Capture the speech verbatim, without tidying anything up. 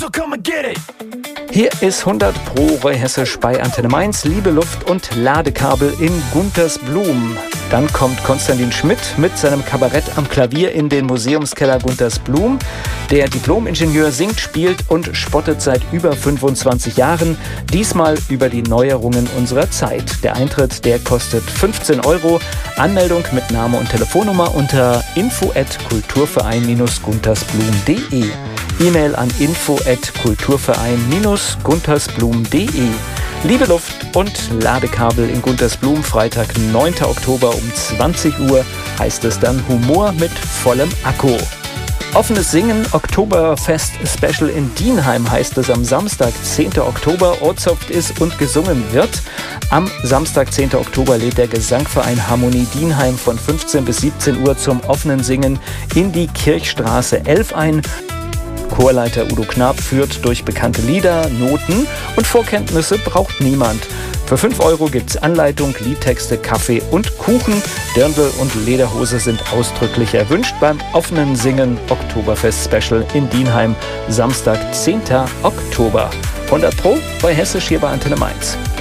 so come and get it. Hier ist hundert Pro Roy Hessisch bei Antenne Mainz, Liebe Luft und Ladekabel in Guntersblum. Dann kommt Konstantin Schmidt mit seinem Kabarett am Klavier in den Museumskeller Guntersblum. Der Diplom-Ingenieur singt, spielt und spottet seit über fünfundzwanzig Jahren, diesmal über die Neuerungen unserer Zeit. Der Eintritt, der kostet fünfzehn Euro. Anmeldung mit Name und Telefonnummer unter info at kulturverein guntersblum punkt de. E-Mail an info at kulturverein guntersblum punkt de. Liebe Luft und Ladekabel in Guntersblum, Freitag, neunter Oktober um zwanzig Uhr, heißt es dann Humor mit vollem Akku. Offenes Singen, Oktoberfest-Special in Dienheim heißt es am Samstag, zehnten Oktober, ortshofft ist und gesungen wird. Am Samstag, zehnten Oktober, lädt der Gesangverein Harmonie Dienheim von fünfzehn bis siebzehn Uhr zum offenen Singen in die Kirchstraße elf ein. Chorleiter Udo Knab führt durch bekannte Lieder, Noten und Vorkenntnisse braucht niemand. Für fünf Euro gibt's Anleitung, Liedtexte, Kaffee und Kuchen. Dirndl und Lederhose sind ausdrücklich erwünscht beim offenen Singen Oktoberfest-Special in Dienheim, Samstag, zehnten Oktober. hundert Pro bei Hessisch hier bei Antenne Mainz.